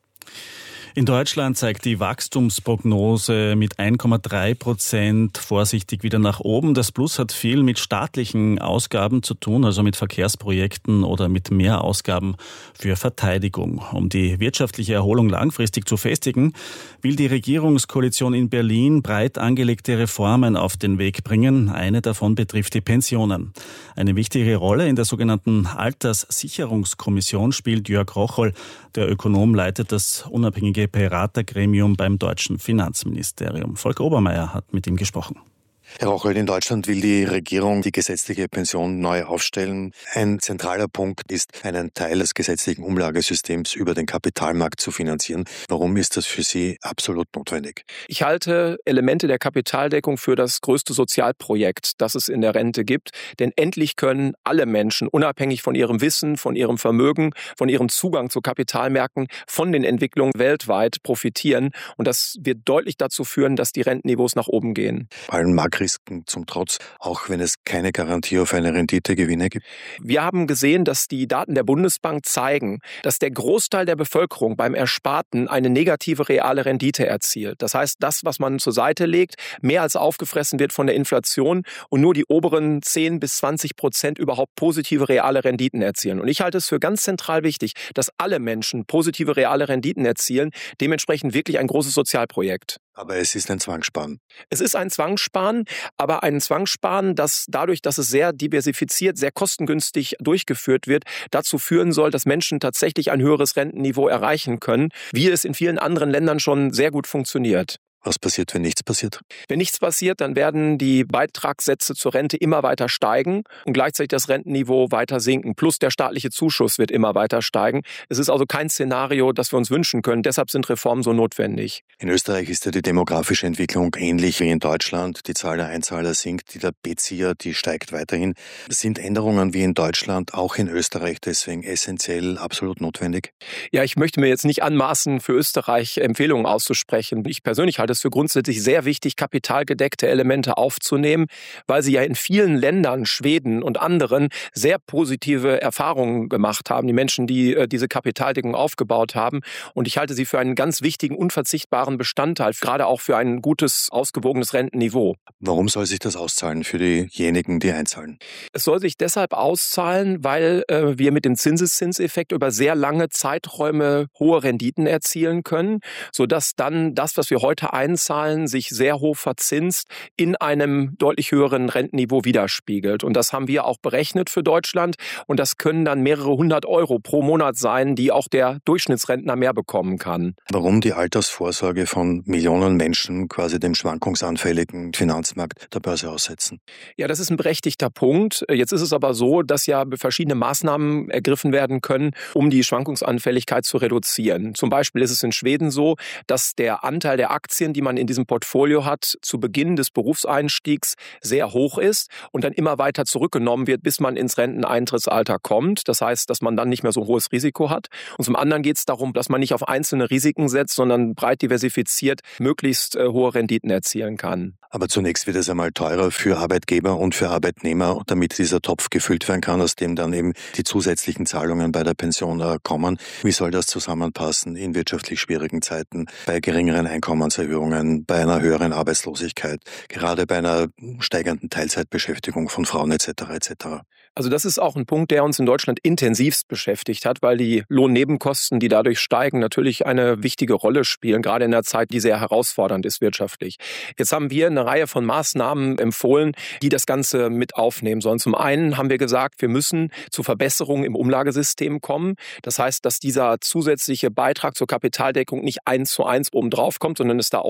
In Deutschland zeigt die Wachstumsprognose mit eins Komma drei Prozent vorsichtig wieder nach oben. Das Plus hat viel mit staatlichen Ausgaben zu tun, also mit Verkehrsprojekten oder mit Mehrausgaben für Verteidigung. Um die wirtschaftliche Erholung langfristig zu festigen, will die Regierungskoalition in Berlin breit angelegte Reformen auf den Weg bringen. Eine davon betrifft die Pensionen. Eine wichtige Rolle in der sogenannten Alterssicherungskommission spielt Jörg Rocholl. Der Ökonom leitet das unabhängige Beratergremium beim deutschen Finanzministerium. Volker Obermeier hat mit ihm gesprochen. Herr Rocholl, in Deutschland will die Regierung die gesetzliche Pension neu aufstellen. Ein zentraler Punkt ist, einen Teil des gesetzlichen Umlagesystems über den Kapitalmarkt zu finanzieren. Warum ist das für Sie absolut notwendig? Ich halte Elemente der Kapitaldeckung für das größte Sozialprojekt, das es in der Rente gibt. Denn endlich können alle Menschen, unabhängig von ihrem Wissen, von ihrem Vermögen, von ihrem Zugang zu Kapitalmärkten, von den Entwicklungen weltweit profitieren. Und das wird deutlich dazu führen, dass die Rentenniveaus nach oben gehen. Allen Marktrisken zum Trotz, auch wenn es keine Garantie auf eine Rendite-Gewinne gibt? Wir haben gesehen, dass die Daten der Bundesbank zeigen, dass der Großteil der Bevölkerung beim Ersparten eine negative reale Rendite erzielt. Das heißt, das, was man zur Seite legt, mehr als aufgefressen wird von der Inflation und nur die oberen zehn bis zwanzig Prozent überhaupt positive reale Renditen erzielen. Und ich halte es für ganz zentral wichtig, dass alle Menschen positive reale Renditen erzielen, dementsprechend wirklich ein großes Sozialprojekt. Aber es ist ein Zwangssparen. Es ist ein Zwangssparen, aber ein Zwangssparen, das dadurch, dass es sehr diversifiziert, sehr kostengünstig durchgeführt wird, dazu führen soll, dass Menschen tatsächlich ein höheres Rentenniveau erreichen können, wie es in vielen anderen Ländern schon sehr gut funktioniert. Was passiert, wenn nichts passiert? Wenn nichts passiert, dann werden die Beitragssätze zur Rente immer weiter steigen und gleichzeitig das Rentenniveau weiter sinken. Plus der staatliche Zuschuss wird immer weiter steigen. Es ist also kein Szenario, das wir uns wünschen können. Deshalb sind Reformen so notwendig. In Österreich ist ja die demografische Entwicklung ähnlich wie in Deutschland. Die Zahl der Einzahler sinkt, die der Bezieher, die steigt weiterhin. Sind Änderungen wie in Deutschland auch in Österreich deswegen essentiell absolut notwendig? Ja, ich möchte mir jetzt nicht anmaßen, für Österreich Empfehlungen auszusprechen. Ich persönlich halte es für grundsätzlich sehr wichtig, kapitalgedeckte Elemente aufzunehmen, weil sie ja in vielen Ländern, Schweden und anderen, sehr positive Erfahrungen gemacht haben, die Menschen, die äh, diese Kapitaldeckung aufgebaut haben. Und ich halte sie für einen ganz wichtigen, unverzichtbaren Bestandteil, gerade auch für ein gutes, ausgewogenes Rentenniveau. Warum soll sich das auszahlen für diejenigen, die einzahlen? Es soll sich deshalb auszahlen, weil äh, wir mit dem Zinseszinseffekt über sehr lange Zeiträume hohe Renditen erzielen können, sodass dann das, was wir heute einzahlen, sich sehr hoch verzinst in einem deutlich höheren Rentenniveau widerspiegelt. Und das haben wir auch berechnet für Deutschland. Und das können dann mehrere hundert Euro pro Monat sein, die auch der Durchschnittsrentner mehr bekommen kann. Warum die Altersvorsorge von Millionen Menschen quasi dem schwankungsanfälligen Finanzmarkt der Börse aussetzen? Ja, das ist ein berechtigter Punkt. Jetzt ist es aber so, dass ja verschiedene Maßnahmen ergriffen werden können, um die Schwankungsanfälligkeit zu reduzieren. Zum Beispiel ist es in Schweden so, dass der Anteil der Aktien, die man in diesem Portfolio hat, zu Beginn des Berufseinstiegs sehr hoch ist und dann immer weiter zurückgenommen wird, bis man ins Renteneintrittsalter kommt. Das heißt, dass man dann nicht mehr so ein hohes Risiko hat. Und zum anderen geht es darum, dass man nicht auf einzelne Risiken setzt, sondern breit diversifiziert möglichst äh, hohe Renditen erzielen kann. Aber zunächst wird es einmal teurer für Arbeitgeber und für Arbeitnehmer, damit dieser Topf gefüllt werden kann, aus dem dann eben die zusätzlichen Zahlungen bei der Pension äh, kommen. Wie soll das zusammenpassen in wirtschaftlich schwierigen Zeiten, bei geringeren Einkommenserhöhungen, bei einer höheren Arbeitslosigkeit, gerade bei einer steigenden Teilzeitbeschäftigung von Frauen et cetera et cetera? Also das ist auch ein Punkt, der uns in Deutschland intensivst beschäftigt hat, weil die Lohnnebenkosten, die dadurch steigen, natürlich eine wichtige Rolle spielen, gerade in einer Zeit, die sehr herausfordernd ist wirtschaftlich. Jetzt haben wir eine Reihe von Maßnahmen empfohlen, die das Ganze mit aufnehmen sollen. Zum einen haben wir gesagt, wir müssen zu Verbesserungen im Umlagesystem kommen. Das heißt, dass dieser zusätzliche Beitrag zur Kapitaldeckung nicht eins zu eins obendrauf kommt, sondern es da auch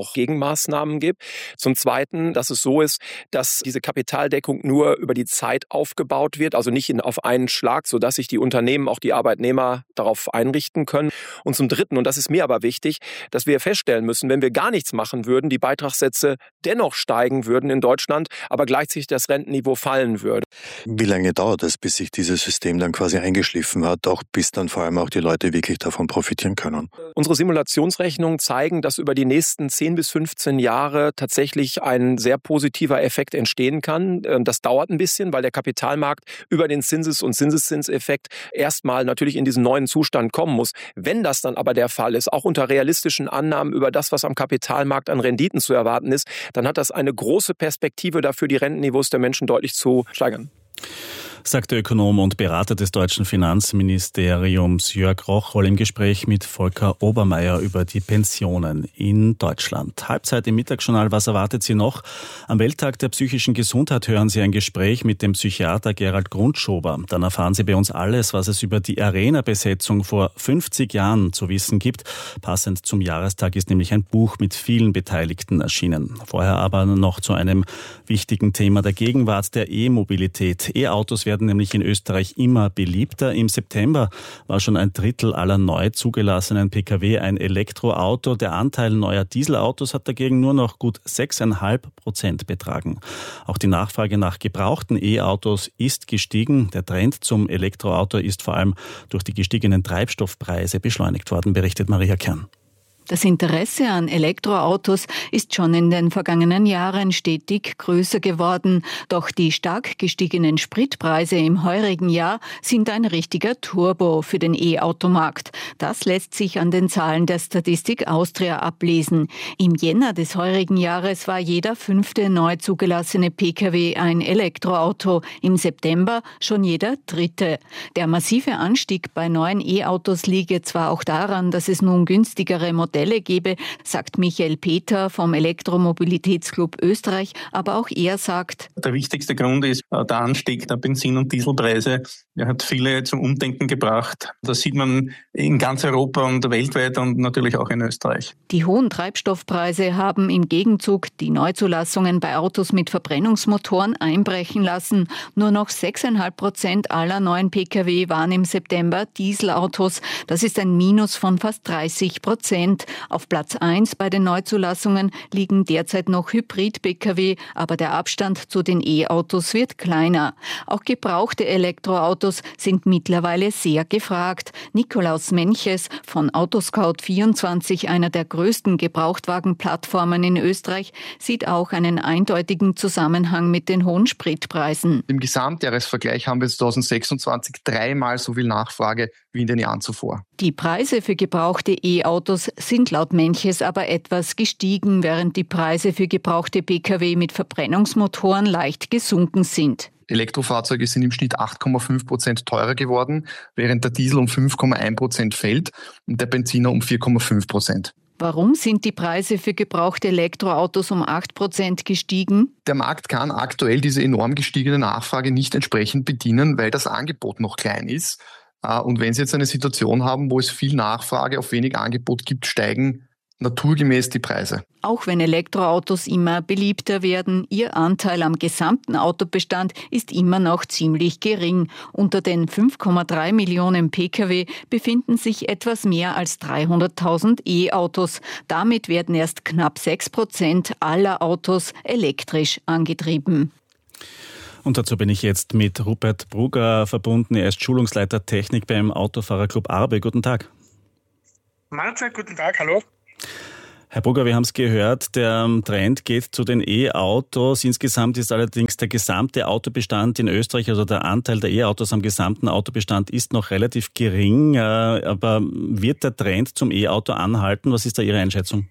auch Gegenmaßnahmen gibt. Zum Zweiten, dass es so ist, dass diese Kapitaldeckung nur über die Zeit aufgebaut wird, also nicht in, auf einen Schlag, sodass sich die Unternehmen, auch die Arbeitnehmer darauf einrichten können. Und zum Dritten, und das ist mir aber wichtig, dass wir feststellen müssen, wenn wir gar nichts machen würden, die Beitragssätze dennoch steigen würden in Deutschland, aber gleichzeitig das Rentenniveau fallen würde. Wie lange dauert es, bis sich dieses System dann quasi eingeschliffen hat, auch bis dann vor allem auch die Leute wirklich davon profitieren können? Unsere Simulationsrechnungen zeigen, dass über die nächsten zehn bis fünfzehn Jahre tatsächlich ein sehr positiver Effekt entstehen kann. Das dauert ein bisschen, weil der Kapitalmarkt über den Zinses- und Zinseszinseffekt erstmal natürlich in diesen neuen Zustand kommen muss. Wenn das dann aber der Fall ist, auch unter realistischen Annahmen über das, was am Kapitalmarkt an Renditen zu erwarten ist, dann hat das eine große Perspektive dafür, die Rentenniveaus der Menschen deutlich zu steigern. Sagt der Ökonom und Berater des deutschen Finanzministeriums Jörg Rocholl im Gespräch mit Volker Obermeier über die Pensionen in Deutschland. Halbzeit im Mittagsjournal, was erwartet Sie noch? Am Welttag der psychischen Gesundheit hören Sie ein Gespräch mit dem Psychiater Gerald Grundschober. Dann erfahren Sie bei uns alles, was es über die Arena-Besetzung vor fünfzig Jahren zu wissen gibt. Passend zum Jahrestag ist nämlich ein Buch mit vielen Beteiligten erschienen. Vorher aber noch zu einem wichtigen Thema der Gegenwart, der E-Mobilität. E-Autos werden werden nämlich in Österreich immer beliebter. Im September war schon ein Drittel aller neu zugelassenen Pkw ein Elektroauto. Der Anteil neuer Dieselautos hat dagegen nur noch gut sechs Komma fünf Prozent betragen. Auch die Nachfrage nach gebrauchten E-Autos ist gestiegen. Der Trend zum Elektroauto ist vor allem durch die gestiegenen Treibstoffpreise beschleunigt worden, berichtet Maria Kern. Das Interesse an Elektroautos ist schon in den vergangenen Jahren stetig größer geworden. Doch die stark gestiegenen Spritpreise im heurigen Jahr sind ein richtiger Turbo für den E-Automarkt. Das lässt sich an den Zahlen der Statistik Austria ablesen. Im Jänner des heurigen Jahres war jeder fünfte neu zugelassene Pkw ein Elektroauto. Im September schon jeder dritte. Der massive Anstieg bei neuen E-Autos liege zwar auch daran, dass es nun günstigere Modelle Modelle gebe, sagt Michael Peter vom Elektromobilitätsclub Österreich, aber auch er sagt: Der wichtigste Grund ist der Anstieg der Benzin- und Dieselpreise. Er hat viele zum Umdenken gebracht. Das sieht man in ganz Europa und weltweit und natürlich auch in Österreich. Die hohen Treibstoffpreise haben im Gegenzug die Neuzulassungen bei Autos mit Verbrennungsmotoren einbrechen lassen. Nur noch sechs Komma fünf Prozent aller neuen Pkw waren im September Dieselautos. Das ist ein Minus von fast dreißig Prozent. Auf Platz eins bei den Neuzulassungen liegen derzeit noch Hybrid-Pkw, aber der Abstand zu den E-Autos wird kleiner. Auch gebrauchte Elektroautos sind mittlerweile sehr gefragt. Nikolaus Menches von Autoscout vierundzwanzig, einer der größten Gebrauchtwagenplattformen in Österreich, sieht auch einen eindeutigen Zusammenhang mit den hohen Spritpreisen. Im Gesamtjahresvergleich haben wir zwanzig sechsundzwanzig dreimal so viel Nachfrage wie in den Jahren zuvor. Die Preise für gebrauchte E-Autos sind laut Menches aber etwas gestiegen, während die Preise für gebrauchte Pkw mit Verbrennungsmotoren leicht gesunken sind. Elektrofahrzeuge sind im Schnitt acht Komma fünf Prozent teurer geworden, während der Diesel um fünf Komma eins Prozent fällt und der Benziner um vier Komma fünf Prozent. Warum sind die Preise für gebrauchte Elektroautos um acht Prozent gestiegen? Der Markt kann aktuell diese enorm gestiegene Nachfrage nicht entsprechend bedienen, weil das Angebot noch klein ist. Und wenn Sie jetzt eine Situation haben, wo es viel Nachfrage auf wenig Angebot gibt, steigen naturgemäß die Preise. Auch wenn Elektroautos immer beliebter werden, ihr Anteil am gesamten Autobestand ist immer noch ziemlich gering. Unter den fünf Komma drei Millionen Pkw befinden sich etwas mehr als dreihunderttausend E-Autos. Damit werden erst knapp sechs Prozent aller Autos elektrisch angetrieben. Und dazu bin ich jetzt mit Rupert Brugger verbunden. Er ist Schulungsleiter Technik beim Autofahrerclub Arbe. Guten Tag. Mahlzeit, guten Tag, hallo. Herr Brugger, wir haben es gehört, der Trend geht zu den E-Autos. Insgesamt ist allerdings der gesamte Autobestand in Österreich, also der Anteil der E-Autos am gesamten Autobestand ist noch relativ gering. Aber wird der Trend zum E-Auto anhalten? Was ist da Ihre Einschätzung?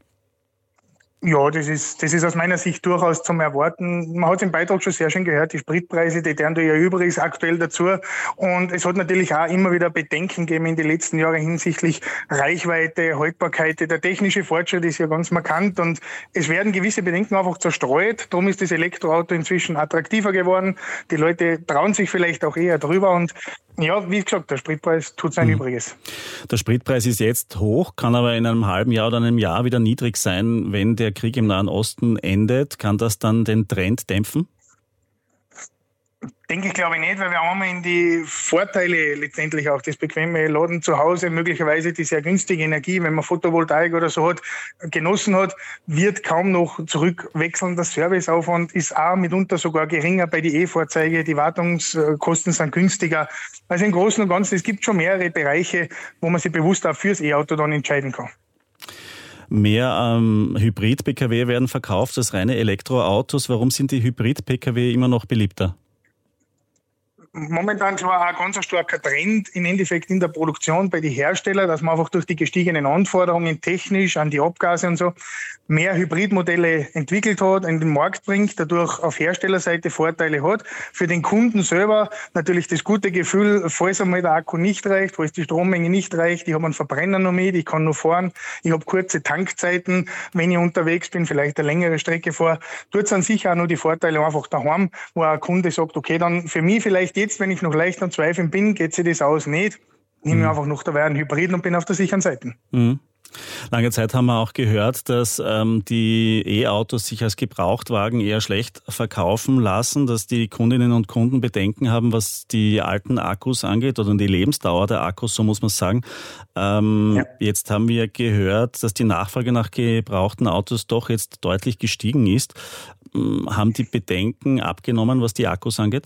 Ja, das ist, das ist aus meiner Sicht durchaus zum Erwarten. Man hat es im Beitrag schon sehr schön gehört, die Spritpreise, die deren da ja über ist, aktuell dazu. Und es hat natürlich auch immer wieder Bedenken gegeben in den letzten Jahren hinsichtlich Reichweite, Haltbarkeit. Der technische Fortschritt ist ja ganz markant und es werden gewisse Bedenken einfach zerstreut. Darum ist das Elektroauto inzwischen attraktiver geworden. Die Leute trauen sich vielleicht auch eher drüber und Ja, wie gesagt, der Spritpreis tut sein mhm. Übriges. Der Spritpreis ist jetzt hoch, kann aber in einem halben Jahr oder einem Jahr wieder niedrig sein. Wenn der Krieg im Nahen Osten endet, kann das dann den Trend dämpfen? Denke ich, glaube ich nicht, weil wir einmal in die Vorteile letztendlich auch, das bequeme Laden zu Hause, möglicherweise die sehr günstige Energie, wenn man Photovoltaik oder so hat, genossen hat, wird kaum noch zurückwechseln. Der Serviceaufwand ist auch mitunter sogar geringer bei den E-Fahrzeugen, die Wartungskosten sind günstiger. Also im Großen und Ganzen, es gibt schon mehrere Bereiche, wo man sich bewusst auch fürs E-Auto dann entscheiden kann. Mehr ähm, Hybrid-P K W werden verkauft als reine Elektroautos. Warum sind die Hybrid-P K W immer noch beliebter? Momentan zwar ein ganz starker Trend im Endeffekt in der Produktion bei den Herstellern, dass man einfach durch die gestiegenen Anforderungen technisch an die Abgase und so mehr Hybridmodelle entwickelt hat, in den Markt bringt, dadurch auf Herstellerseite Vorteile hat. Für den Kunden selber natürlich das gute Gefühl, falls einmal der Akku nicht reicht, falls die Strommenge nicht reicht, ich habe einen Verbrenner noch mit, ich kann noch fahren, ich habe kurze Tankzeiten, wenn ich unterwegs bin, vielleicht eine längere Strecke fahre, tut es dann sicher auch noch die Vorteile einfach daheim, wo ein Kunde sagt, okay, dann für mich vielleicht jetzt, wenn ich noch leicht am Zweifeln bin, geht sich das aus nicht, nehme ich mhm. einfach noch dabei einen Hybrid und bin auf der sicheren Seite. Mhm. Lange Zeit haben wir auch gehört, dass ähm, die E-Autos sich als Gebrauchtwagen eher schlecht verkaufen lassen, dass die Kundinnen und Kunden Bedenken haben, was die alten Akkus angeht oder die Lebensdauer der Akkus, so muss man sagen. Ähm, ja. Jetzt haben wir gehört, dass die Nachfrage nach gebrauchten Autos doch jetzt deutlich gestiegen ist. Ähm, haben die Bedenken abgenommen, was die Akkus angeht?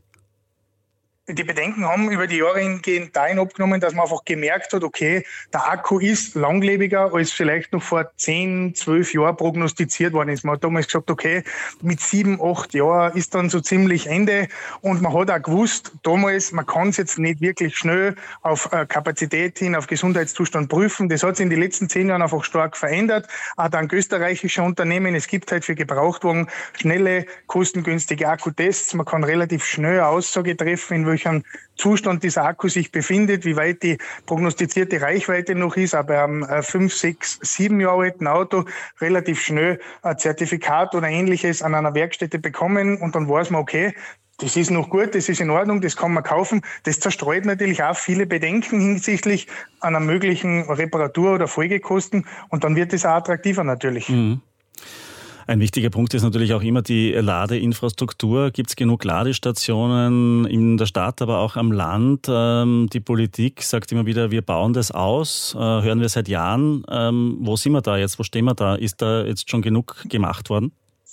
Die Bedenken haben über die Jahre hingehend dahin abgenommen, dass man einfach gemerkt hat, okay, der Akku ist langlebiger, als vielleicht noch vor zehn, zwölf Jahren prognostiziert worden ist. Man hat damals gesagt, okay, mit sieben, acht Jahren ist dann so ziemlich Ende. Und man hat auch gewusst, damals, man kann es jetzt nicht wirklich schnell auf Kapazität hin, auf Gesundheitszustand prüfen. Das hat sich in den letzten zehn Jahren einfach stark verändert. Auch dank österreichischer Unternehmen. Es gibt halt für Gebrauchtwagen schnelle, kostengünstige Akkutests. Man kann relativ schnell eine Aussage treffen, in welchem Zustand dieser Akku sich befindet, wie weit die prognostizierte Reichweite noch ist, aber am fünf, sechs, sieben Jahre alten Auto relativ schnell ein Zertifikat oder Ähnliches an einer Werkstätte bekommen und dann weiß man, okay, das ist noch gut, das ist in Ordnung, das kann man kaufen. Das zerstreut natürlich auch viele Bedenken hinsichtlich einer möglichen Reparatur oder Folgekosten und dann wird es auch attraktiver natürlich. Mhm. Ein wichtiger Punkt ist natürlich auch immer die Ladeinfrastruktur. Gibt es genug Ladestationen in der Stadt, aber auch am Land? Die Politik sagt immer wieder, wir bauen das aus, hören wir seit Jahren. Wo sind wir da jetzt? Wo stehen wir da? Ist da jetzt schon genug gemacht worden?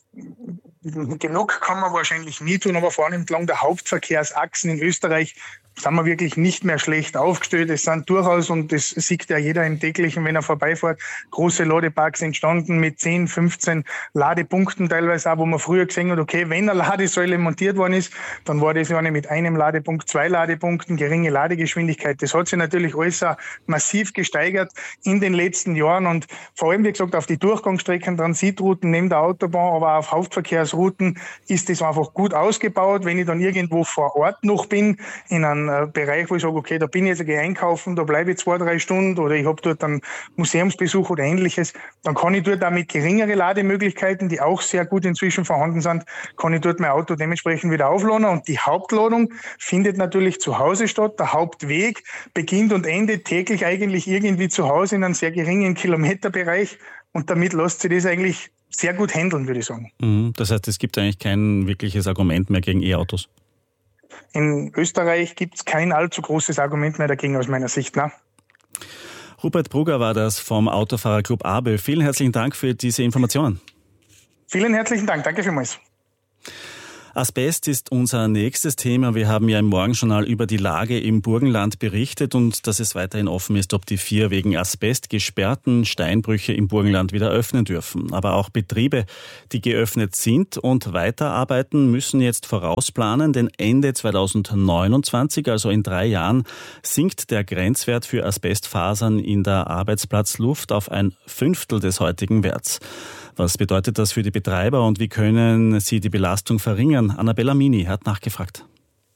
Genug kann man wahrscheinlich nie tun, aber vor allem entlang der Hauptverkehrsachsen in Österreich sind wir wirklich nicht mehr schlecht aufgestellt. Es sind durchaus, und das sieht ja jeder im täglichen, wenn er vorbeifährt, große Ladeparks entstanden mit zehn, fünfzehn Ladepunkten teilweise auch, wo man früher gesehen hat, okay, wenn eine Ladesäule montiert worden ist, dann war das ja eine mit einem Ladepunkt, zwei Ladepunkten, geringe Ladegeschwindigkeit. Das hat sich natürlich alles auch massiv gesteigert in den letzten Jahren und vor allem, wie gesagt, auf die Durchgangsstrecken, Transitrouten neben der Autobahn, aber auch auf Hauptverkehrsrouten ist das einfach gut ausgebaut. Wenn ich dann irgendwo vor Ort noch bin, in einem Bereich, wo ich sage, okay, da bin ich jetzt gleich einkaufen, da bleibe ich zwei, drei Stunden oder ich habe dort einen Museumsbesuch oder Ähnliches, dann kann ich dort auch mit geringeren Lademöglichkeiten, die auch sehr gut inzwischen vorhanden sind, kann ich dort mein Auto dementsprechend wieder aufladen und die Hauptladung findet natürlich zu Hause statt. Der Hauptweg beginnt und endet täglich eigentlich irgendwie zu Hause in einem sehr geringen Kilometerbereich und damit lässt sich das eigentlich sehr gut handeln, würde ich sagen. Das heißt, es gibt eigentlich kein wirkliches Argument mehr gegen E-Autos? In Österreich gibt es kein allzu großes Argument mehr dagegen aus meiner Sicht. Ne? Rupert Brugger war das vom Autofahrerclub Abel. Vielen herzlichen Dank für diese Informationen. Vielen herzlichen Dank. Danke vielmals. Asbest ist unser nächstes Thema. Wir haben ja im Morgenjournal über die Lage im Burgenland berichtet und dass es weiterhin offen ist, ob die vier wegen Asbest gesperrten Steinbrüche im Burgenland wieder öffnen dürfen. Aber auch Betriebe, die geöffnet sind und weiterarbeiten, müssen jetzt vorausplanen, denn Ende zweitausendneunundzwanzig, also in drei Jahren, sinkt der Grenzwert für Asbestfasern in der Arbeitsplatzluft auf ein Fünftel des heutigen Werts. Was bedeutet das für die Betreiber und wie können sie die Belastung verringern? Annabella Mini hat nachgefragt.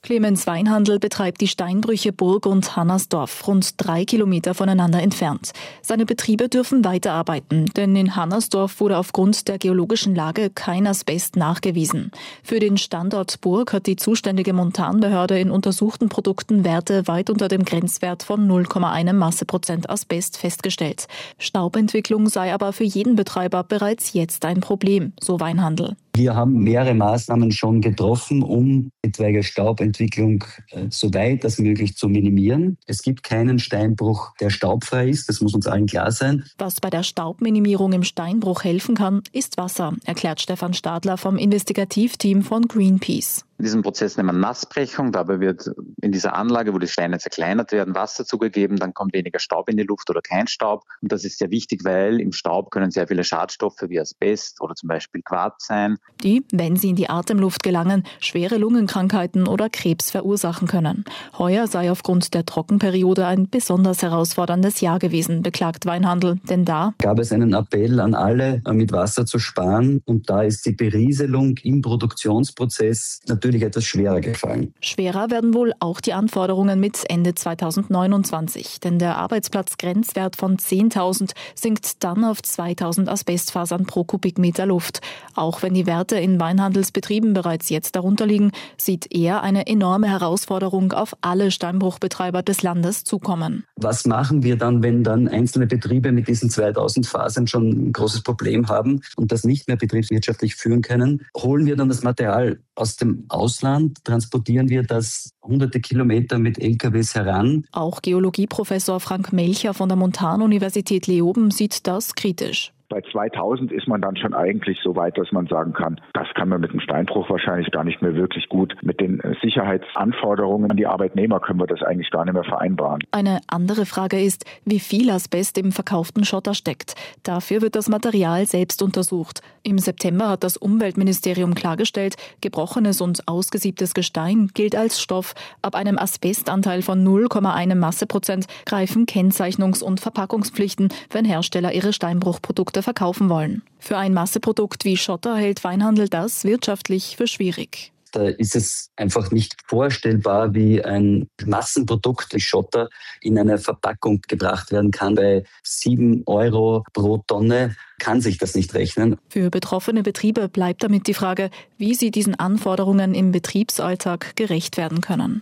Clemens Weinhandl betreibt die Steinbrüche Burg und Hannersdorf, rund drei Kilometer voneinander entfernt. Seine Betriebe dürfen weiterarbeiten, denn in Hannersdorf wurde aufgrund der geologischen Lage kein Asbest nachgewiesen. Für den Standort Burg hat die zuständige Montanbehörde in untersuchten Produkten Werte weit unter dem Grenzwert von null Komma eins Masseprozent Asbest festgestellt. Staubentwicklung sei aber für jeden Betreiber bereits jetzt ein Problem, so Weinhandl. Wir haben mehrere Maßnahmen schon getroffen, um etwaige Staubentwicklung äh, so weit als möglich zu minimieren. Es gibt keinen Steinbruch, der staubfrei ist, das muss uns allen klar sein. Was bei der Staubminimierung im Steinbruch helfen kann, ist Wasser, erklärt Stefan Stadler vom Investigativteam von Greenpeace. In diesem Prozess nennt man Nassbrechung. Dabei wird in dieser Anlage, wo die Steine zerkleinert werden, Wasser zugegeben. Dann kommt weniger Staub in die Luft oder kein Staub. Und das ist sehr wichtig, weil im Staub können sehr viele Schadstoffe wie Asbest oder zum Beispiel Quarz sein, die, wenn sie in die Atemluft gelangen, schwere Lungenkrankheiten oder Krebs verursachen können. Heuer sei aufgrund der Trockenperiode ein besonders herausforderndes Jahr gewesen, beklagt Weinhandl. Denn da gab es einen Appell an alle, mit Wasser zu sparen. Und da ist die Berieselung im Produktionsprozess natürlich etwas schwerer gefallen. Schwerer werden wohl auch die Anforderungen mit Ende zweitausendneunundzwanzig. Denn der Arbeitsplatzgrenzwert von zehntausend sinkt dann auf zweitausend Asbestfasern pro Kubikmeter Luft. Auch wenn die Werte in Weinhandelsbetrieben bereits jetzt darunter liegen, sieht er eine enorme Herausforderung auf alle Steinbruchbetreiber des Landes zukommen. Was machen wir dann, wenn dann einzelne Betriebe mit diesen zweitausend Fasern schon ein großes Problem haben und das nicht mehr betriebswirtschaftlich führen können? Holen wir dann das Material aus dem Ausland, transportieren wir das hunderte Kilometer mit L K Ws heran? Auch Geologieprofessor Frank Melcher von der Montanuniversität Leoben sieht das kritisch. Bei zweitausend ist man dann schon eigentlich so weit, dass man sagen kann, das kann man mit dem Steinbruch wahrscheinlich gar nicht mehr wirklich gut. Mit den Sicherheitsanforderungen an die Arbeitnehmer können wir das eigentlich gar nicht mehr vereinbaren. Eine andere Frage ist, wie viel Asbest im verkauften Schotter steckt. Dafür wird das Material selbst untersucht. Im September hat das Umweltministerium klargestellt, gebrochenes und ausgesiebtes Gestein gilt als Stoff. Ab einem Asbestanteil von null Komma eins Masseprozent greifen Kennzeichnungs- und Verpackungspflichten, wenn Hersteller ihre Steinbruchprodukte verkaufen wollen. Für ein Masseprodukt wie Schotter hält Weinhandl das wirtschaftlich für schwierig. Da ist es einfach nicht vorstellbar, wie ein Massenprodukt wie Schotter in eine Verpackung gebracht werden kann. Bei sieben Euro pro Tonne kann sich das nicht rechnen. Für betroffene Betriebe bleibt damit die Frage, wie sie diesen Anforderungen im Betriebsalltag gerecht werden können.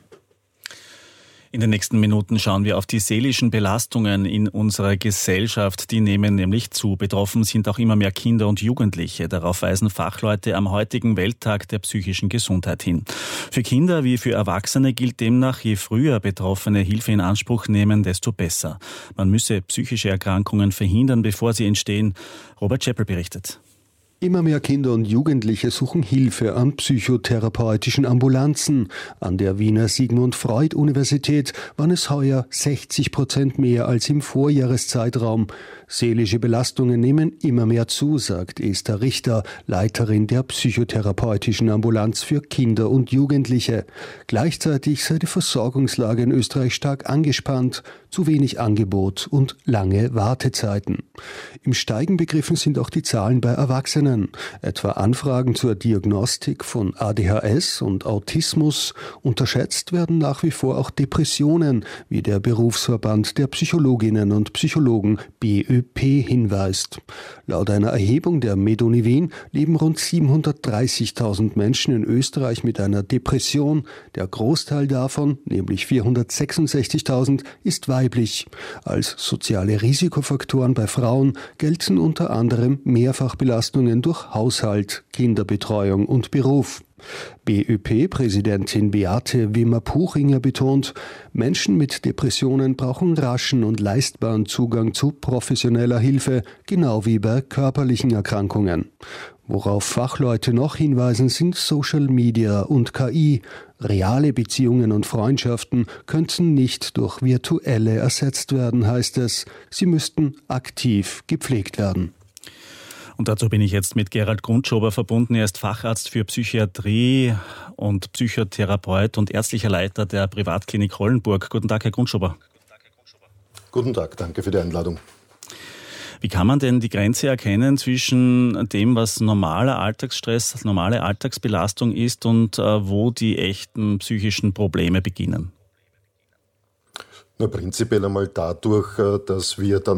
In den nächsten Minuten schauen wir auf die seelischen Belastungen in unserer Gesellschaft. Die nehmen nämlich zu. Betroffen sind auch immer mehr Kinder und Jugendliche. Darauf weisen Fachleute am heutigen Welttag der psychischen Gesundheit hin. Für Kinder wie für Erwachsene gilt demnach, je früher Betroffene Hilfe in Anspruch nehmen, desto besser. Man müsse psychische Erkrankungen verhindern, bevor sie entstehen. Robert Scheppel berichtet. Immer mehr Kinder und Jugendliche suchen Hilfe an psychotherapeutischen Ambulanzen. An der Wiener Sigmund Freud Universität waren es heuer sechzig Prozent mehr als im Vorjahreszeitraum. Seelische Belastungen nehmen immer mehr zu, sagt Esther Richter, Leiterin der psychotherapeutischen Ambulanz für Kinder und Jugendliche. Gleichzeitig sei die Versorgungslage in Österreich stark angespannt, zu wenig Angebot und lange Wartezeiten. Im Steigen begriffen sind auch die Zahlen bei Erwachsenen. Etwa Anfragen zur Diagnostik von A D H S und Autismus. Unterschätzt werden nach wie vor auch Depressionen, wie der Berufsverband der Psychologinnen und Psychologen B Ö P hinweist. Laut einer Erhebung der MedUni Wien leben rund siebenhundertdreißigtausend Menschen in Österreich mit einer Depression. Der Großteil davon, nämlich vierhundertsechsundsechzigtausend, ist weiblich. Als soziale Risikofaktoren bei Frauen gelten unter anderem Mehrfachbelastungen durch Haushalt, Kinderbetreuung und Beruf. B Ö P-Präsidentin Beate Wimmer-Puchinger betont, Menschen mit Depressionen brauchen raschen und leistbaren Zugang zu professioneller Hilfe, genau wie bei körperlichen Erkrankungen. Worauf Fachleute noch hinweisen, sind Social Media und K I. Reale Beziehungen und Freundschaften könnten nicht durch virtuelle ersetzt werden, heißt es. Sie müssten aktiv gepflegt werden. Und dazu bin ich jetzt mit Gerald Grundschober verbunden. Er ist Facharzt für Psychiatrie und Psychotherapeut und ärztlicher Leiter der Privatklinik Hollenburg. Guten Tag, Herr Grundschober. Guten Tag, danke für die Einladung. Wie kann man denn die Grenze erkennen zwischen dem, was normaler Alltagsstress, normale Alltagsbelastung ist und äh, wo die echten psychischen Probleme beginnen? Na, prinzipiell einmal dadurch, dass wir dann